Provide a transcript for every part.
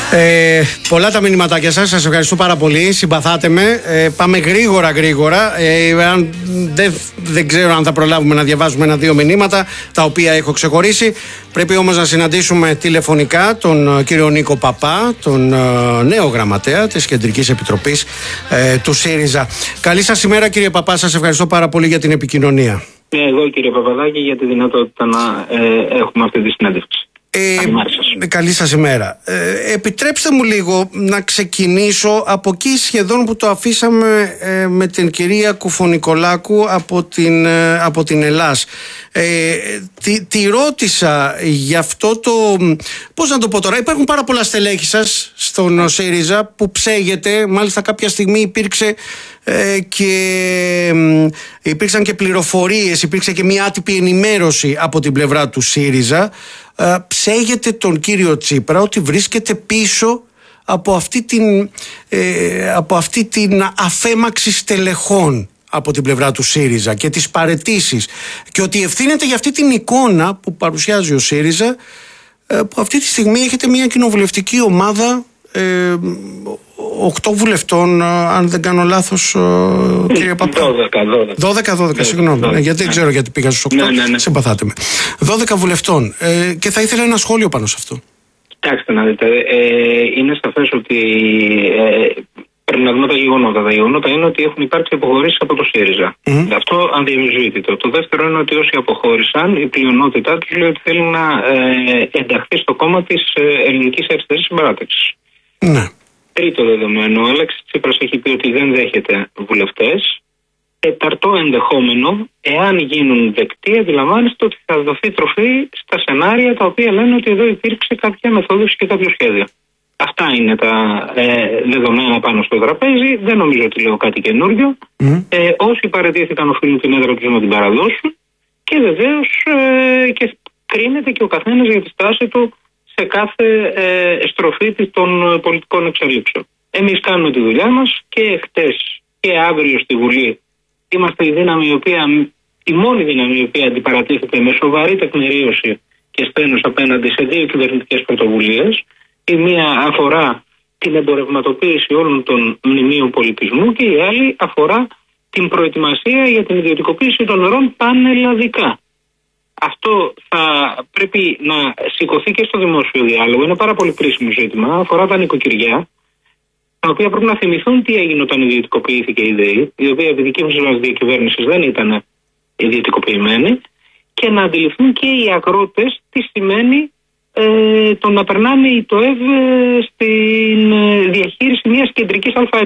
Πολλά τα μηνυματάκια σας, σας ευχαριστώ πάρα πολύ, συμπαθάτε με. Πάμε γρήγορα. Δεν ξέρω αν θα προλάβουμε να διαβάσουμε ένα-δύο μηνύματα, τα οποία έχω ξεχωρίσει. Πρέπει όμως να συναντήσουμε τηλεφωνικά τον κύριο Νίκο Παπά, τον νέο γραμματέα της Κεντρικής Επιτροπής του ΣΥΡΙΖΑ. Καλή σας ημέρα, κύριε Παπά, σας ευχαριστώ πάρα πολύ για την επικοινωνία. Εγώ, κύριε Παπαδάκη, για τη δυνατότητα να έχουμε αυτή τη συνέντευξη. Καλή σας ημέρα. Επιτρέψτε μου λίγο να ξεκινήσω από εκεί σχεδόν που το αφήσαμε με την κυρία Κουφονικολάκου από την Ελλάς. Τη ρώτησα για αυτό το... Πώς να το πω τώρα, υπάρχουν πάρα πολλά στελέχη σας στον ΣΥΡΙΖΑ που ψέγεται, μάλιστα κάποια στιγμή υπήρξαν και πληροφορίες, υπήρξε και μια άτυπη ενημέρωση από την πλευρά του ΣΥΡΙΖΑ. Ψέγεται τον κύριο Τσίπρα ότι βρίσκεται πίσω από αυτή την αφέμαξη στελεχών από την πλευρά του ΣΥΡΙΖΑ και τις παραιτήσεις, και ότι ευθύνεται για αυτή την εικόνα που παρουσιάζει ο ΣΥΡΙΖΑ, που αυτή τη στιγμή έχετε μια κοινοβουλευτική ομάδα 8 βουλευτών, αν δεν κάνω λάθος, κύριε Παπά. 12, συγγνώμη, γιατί δεν ξέρω γιατί πήγα στους 8, συμπαθάτε με. 12 βουλευτών, και θα ήθελα ένα σχόλιο πάνω σε αυτό. Κοιτάξτε να δείτε, είναι σαφές ότι πρέπει να δούμε τα γεγονότα. Τα γεγονότα είναι ότι έχουν υπάρξει αποχωρήσεις από το ΣΥΡΙΖΑ. Αυτό ανδιαμφισβήτητο. Το δεύτερο είναι ότι όσοι αποχώρησαν, η πλειονότητά τους λέει ότι θέλουν να ενταχθεί στο κόμμα της Ελληνικής Αριστερής Συμπαράταξης. Ναι. Τρίτο δεδομένο, ο Αλέξης Τσίπρας έχει πει ότι δεν δέχεται βουλευτές. Τέταρτο ενδεχόμενο, εάν γίνουν δεκτοί, αντιλαμβάνεστε ότι θα δοθεί τροφή στα σενάρια τα οποία λένε ότι εδώ υπήρξε κάποια μεθόδευση και κάποιο σχέδιο. Αυτά είναι τα δεδομένα πάνω στο τραπέζι. Δεν νομίζω ότι λέω κάτι καινούριο. Όσοι παραιτήθηκαν οφείλουν την έδρα τους να την παραδώσουν, και βεβαίως και κρίνεται και ο καθένας για τη στάση του σε κάθε στροφή των πολιτικών εξελίξεων. Εμείς κάνουμε τη δουλειά μας και χτες και αύριο στη Βουλή είμαστε η μόνη δύναμη η οποία αντιπαρατίθεται με σοβαρή τεκμηρίωση και στένος απέναντι σε δύο κυβερνητικές πρωτοβουλίες. Η μία αφορά την εμπορευματοποίηση όλων των μνημείων πολιτισμού και η άλλη αφορά την προετοιμασία για την ιδιωτικοποίηση των νερών πανελλαδικά. Αυτό θα πρέπει να σηκωθεί και στο δημόσιο διάλογο. Είναι πάρα πολύ κρίσιμο ζήτημα. Αφορά τα νοικοκυριά, τα οποία πρέπει να θυμηθούν τι έγινε όταν ιδιωτικοποιήθηκε η ΔΕΗ, η οποία επί δική μας διακυβέρνησης δεν ήταν ιδιωτικοποιημένη, και να αντιληφθούν και οι αγρότες τι σημαίνει το να περνάνε οι ΤΟΕΒ στην διαχείριση μιας κεντρικής ΑΕ.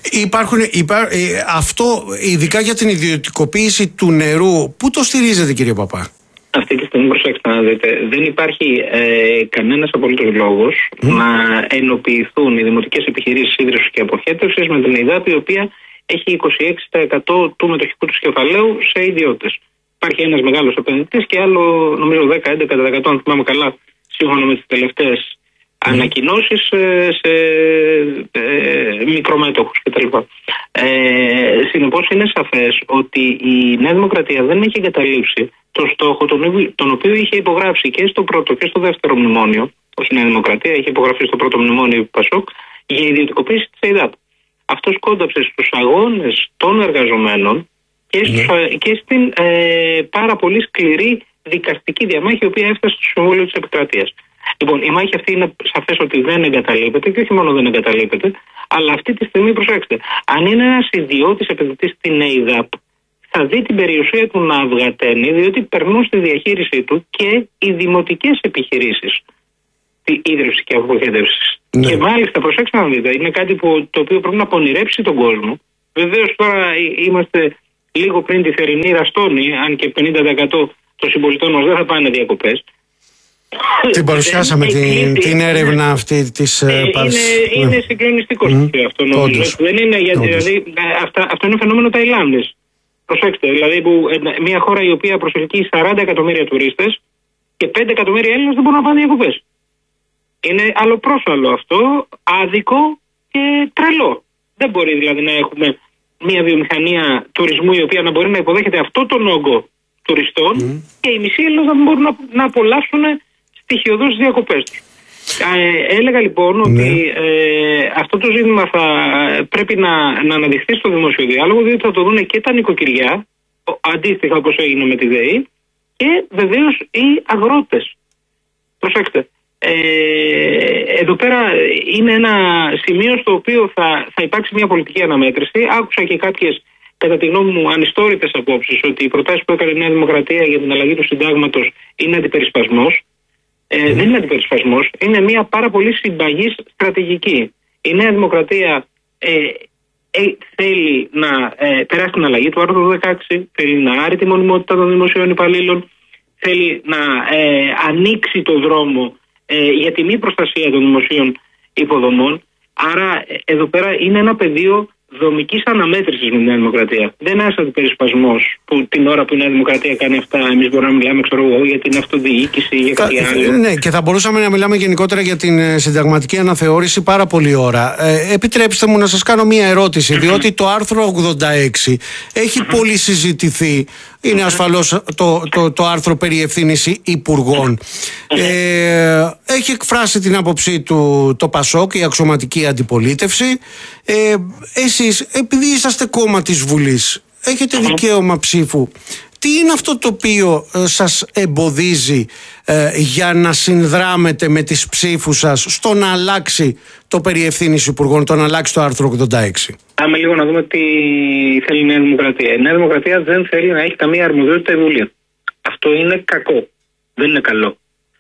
Αυτό ειδικά για την ιδιωτικοποίηση του νερού, πού το στηρίζετε, κύριε Παπά? Αυτή τη στιγμή, προσέξτε να δείτε, δεν υπάρχει κανένας απολύτως λόγος να ενοποιηθούν οι δημοτικές επιχειρήσεις ίδρυσης και αποχέτευσης με την ΕΙΔΑΠ, η οποία έχει 26% του μετοχικού του κεφαλαίου σε ιδιώτες. Υπάρχει ένας μεγάλος επενδυτής και άλλο, νομίζω 10-11%, αν θυμάμαι καλά, σύμφωνα με τις τελευταίες ανακοινώσεις, σε μικρομέτοχους κτλ. Συνεπώς είναι σαφές ότι η Νέα Δημοκρατία δεν έχει εγκαταλείψει τον στόχο τον οποίο είχε υπογράψει και στο πρώτο και στο δεύτερο μνημόνιο. Όχι η Νέα Δημοκρατία, είχε υπογραφεί στο πρώτο μνημόνιο η ΠΑΣΟΚ για ιδιωτικοποίηση της ΕΙΔΑΠ. Αυτό σκόνταψε στους αγώνες των εργαζομένων και στην πάρα πολύ σκληρή δικαστική διαμάχη, η οποία έφτασε στο Συμβούλιο της Επικρατείας. Λοιπόν, η μάχη αυτή είναι σαφές ότι δεν εγκαταλείπεται, και όχι μόνο δεν εγκαταλείπεται, αλλά αυτή τη στιγμή, προσέξτε, αν είναι ένας ιδιώτης επενδυτής στην ΕΙΔΑΠ, θα δει την περιουσία του να αυγαταίνει, διότι περνούν στη διαχείρισή του και οι δημοτικές επιχειρήσεις ίδρυυσης και αποχέτευσης. Ναι. Και μάλιστα, προσέξτε να δείτε, είναι κάτι το οποίο πρέπει να πονηρέψει τον κόσμο. Βεβαίως τώρα είμαστε λίγο πριν τη θερινή ραστόνη, αν και 50% των συμπολιτών μας δεν θα πάνε διακοπές. Την παρουσιάσαμε την έρευνα αυτή της είναι συγκλονιστικό αυτό, νομίζω. Δεν είναι, δηλαδή, αυτό είναι φαινόμενο Ταϊλάνδης. Προσέξτε, δηλαδή που μια χώρα η οποία προσελκύει 40 εκατομμύρια τουρίστες και 5 εκατομμύρια Έλληνες δεν μπορούν να πάνε διακοπές. Είναι αλλοπρόσαλλο αυτό, άδικο και τρελό. Δεν μπορεί δηλαδή να έχουμε μια βιομηχανία τουρισμού η οποία να μπορεί να υποδέχεται αυτό τον όγκο τουριστών και οι μισοί Έλληνες να μπορούν να απολαύσουν στοιχειοδός διακοπές τους. Έλεγα λοιπόν ότι αυτό το ζήτημα θα πρέπει να αναδειχθεί στο δημόσιο διάλογο, διότι θα το δουν και τα νοικοκυριά, αντίστοιχα όπως έγινε με τη ΔΕΗ, και βεβαίως οι αγρότες. Προσέξτε, εδώ πέρα είναι ένα σημείο στο οποίο θα υπάρξει μια πολιτική αναμέτρηση. Άκουσα και κάποιες, κατά τη γνώμη μου, ανιστόρητες απόψεις ότι οι προτάσεις που έκανε η Νέα Δημοκρατία για την αλλαγή του συντάγματος είναι αντιπερισπασμός. Δεν είναι αντιπερισπασμός, είναι μια πάρα πολύ συμπαγής στρατηγική. Η Νέα Δημοκρατία θέλει να περάσει την αλλαγή του άρθρου 16, θέλει να άρει τη μονιμότητα των δημοσίων υπαλλήλων, θέλει να ανοίξει το δρόμο για τη μη προστασία των δημοσίων υποδομών. Άρα εδώ πέρα είναι ένα πεδίο δομικής αναμέτρησης με τη Νέα Δημοκρατία. Δεν είναι ένας αντιπερισπασμός που την ώρα που η Νέα Δημοκρατία κάνει αυτά, εμείς μπορούμε να μιλάμε, για την αυτοδιοίκηση, για κάτι άλλο. Ναι, και θα μπορούσαμε να μιλάμε γενικότερα για την συνταγματική αναθεώρηση πάρα πολλή ώρα. Επιτρέψτε μου να σας κάνω μία ερώτηση, διότι το άρθρο 86 έχει πολύ συζητηθεί. Είναι ασφαλώς το άρθρο περί ευθύνης υπουργών. Έχει εκφράσει την άποψή του το ΠΑΣΟΚ, η αξιωματική αντιπολίτευση. Εσείς, επειδή είσαστε κόμμα της Βουλής, έχετε δικαίωμα ψήφου. Τι είναι αυτό το οποίο σας εμποδίζει για να συνδράμετε με τις ψήφους σας στο να αλλάξει το περί ευθύνης υπουργών, το να αλλάξει το άρθρο 86? Πάμε λίγο να δούμε τι θέλει η Νέα Δημοκρατία. Η Νέα Δημοκρατία δεν θέλει να έχει καμία αρμοδιότητα η Βουλή. Αυτό είναι κακό. Δεν είναι καλό.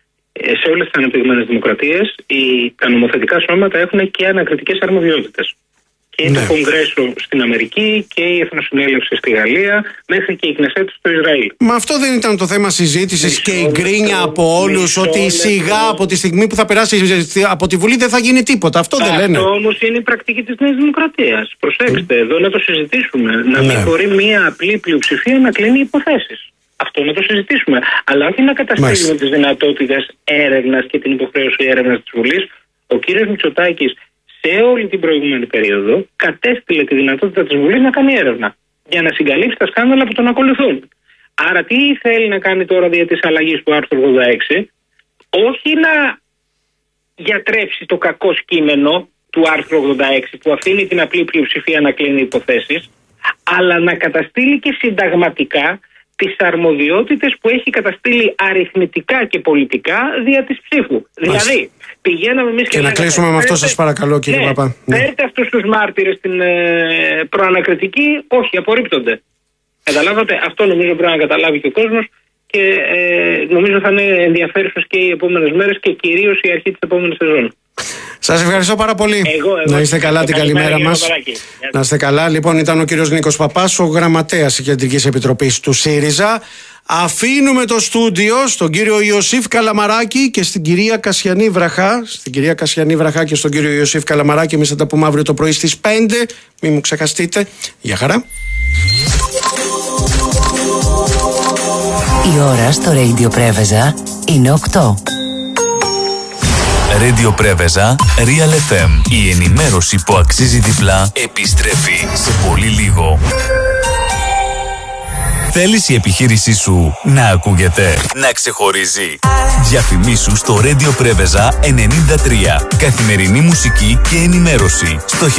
Σε όλες τις ανεπτυγμένες δημοκρατίες τα νομοθετικά σώματα έχουν και ανακριτικές αρμοδιότητες. Και το Κογκρέσο στην Αμερική και η Εθνοσυνέλευση στη Γαλλία, μέχρι και η Κνεσέτ στο Ισραήλ. Μα αυτό δεν ήταν το θέμα συζήτησης και η γκρίνια από όλους ότι σιγά από τη στιγμή που θα περάσει από τη Βουλή δεν θα γίνει τίποτα? Αυτό δεν λένε? Αυτό όμως είναι η πρακτική της Νέας Δημοκρατίας. Προσέξτε, εδώ να το συζητήσουμε. Να μην μπορεί μια απλή πλειοψηφία να κλείνει υποθέσεις. Αυτό να το συζητήσουμε. Αλλά όχι να καταστήλουμε τις δυνατότητες έρευνας και την υποχρέωση έρευνας της Βουλής. Ο κύριος Μητσοτάκης σε όλη την προηγούμενη περίοδο κατέστηλε τη δυνατότητα της Βουλής να κάνει έρευνα για να συγκαλύψει τα σκάνδαλα που τον ακολουθούν. Άρα τι θέλει να κάνει τώρα δια της αλλαγής του άρθρου 86? Όχι να γιατρέψει το κακό κείμενο του άρθρου 86 που αφήνει την απλή πλειοψηφία να κλείνει υποθέσεις, αλλά να καταστήλει και συνταγματικά τις αρμοδιότητες που έχει καταστήλει αριθμητικά και πολιτικά δια της ψήφου. Δηλαδή, πηγαίναμε εμείς και να κλείσουμε με αυτό, σας παρακαλώ, κύριε Παπά. Φέρτε αυτούς τους μάρτυρες στην προανακριτική. Όχι, απορρίπτονται. Καταλάβατε, αυτό νομίζω πρέπει να καταλάβει και ο κόσμος και νομίζω θα είναι ενδιαφέρουσες και οι επόμενες μέρες και κυρίως η αρχή της επόμενης σεζόν. Σας ευχαριστώ πάρα πολύ. Να είστε καλά, την καλημέρα μας. Να είστε καλά. Λοιπόν, ήταν ο κύριος Νίκος Παπάς, ο γραμματέας της Κεντρικής Επιτροπής του ΣΥΡΙΖΑ. Αφήνουμε το στούντιο στον κύριο Ιωσήφ Καλαμαράκη και στην κυρία Κασιανή Βραχά. Στην κυρία Κασιανή Βραχά και στον κύριο Ιωσήφ Καλαμαράκη. Εμείς θα τα πούμε αύριο το πρωί στις 5. Μην μου ξεχαστείτε. Γεια χαρά. Η ώρα στο Radio Πρέβεζα είναι 8. Radio Πρέβεζα, Real FM. Η ενημέρωση που αξίζει διπλά επιστρέφει σε πολύ λίγο. Θέλεις η επιχείρησή σου να ακούγεται, να ξεχωρίζει? Διαφημίσου στο Radio Πρέβεζα 93. Καθημερινή μουσική και ενημέρωση στο